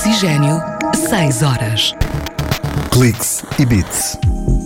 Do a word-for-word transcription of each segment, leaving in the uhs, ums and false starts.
Oxigênio, seis horas. Cliques e bits.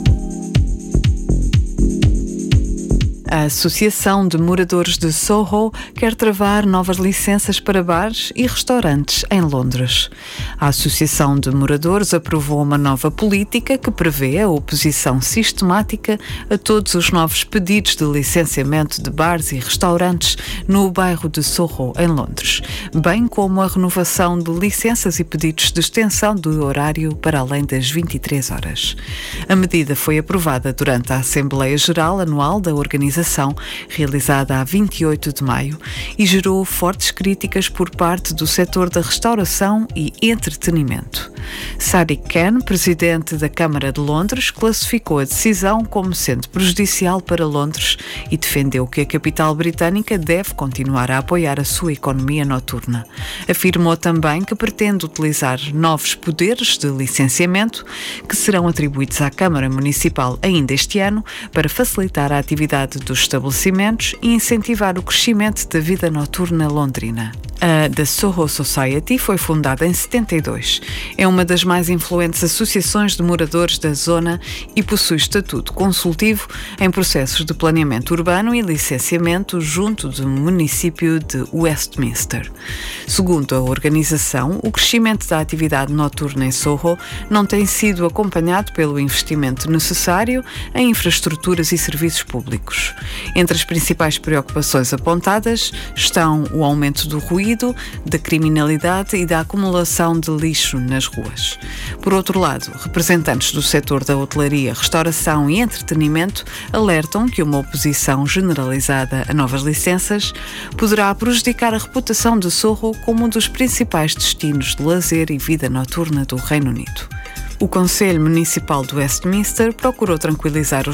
A Associação de Moradores de Soho quer travar novas licenças para bares e restaurantes em Londres. A Associação de Moradores aprovou uma nova política que prevê a oposição sistemática a todos os novos pedidos de licenciamento de bares e restaurantes no bairro de Soho, em Londres, bem como a renovação de licenças e pedidos de extensão do horário para além das vinte e três horas. A medida foi aprovada durante a Assembleia Geral Anual da organização realizada a vinte e oito de maio e gerou fortes críticas por parte do setor da restauração e entretenimento. Sadiq Khan, presidente da Câmara de Londres, classificou a decisão como sendo prejudicial para Londres e defendeu que a capital britânica deve continuar a apoiar a sua economia noturna. Afirmou também que pretende utilizar novos poderes de licenciamento que serão atribuídos à Câmara Municipal ainda este ano para facilitar a atividade dos estabelecimentos e incentivar o crescimento da vida noturna londrina. A The Soho Society foi fundada em setenta e dois. É uma das mais influentes associações de moradores da zona e possui estatuto consultivo em processos de planeamento urbano e licenciamento junto do município de Westminster. Segundo a organização, o crescimento da atividade noturna em Soho não tem sido acompanhado pelo investimento necessário em infraestruturas e serviços públicos. Entre as principais preocupações apontadas estão o aumento do ruído, da criminalidade e da acumulação de lixo nas ruas. Por outro lado, representantes do setor da hotelaria, restauração e entretenimento alertam que uma oposição generalizada a novas licenças poderá prejudicar a reputação de Soho como um dos principais destinos de lazer e vida noturna do Reino Unido. O Conselho Municipal de Westminster procurou tranquilizar os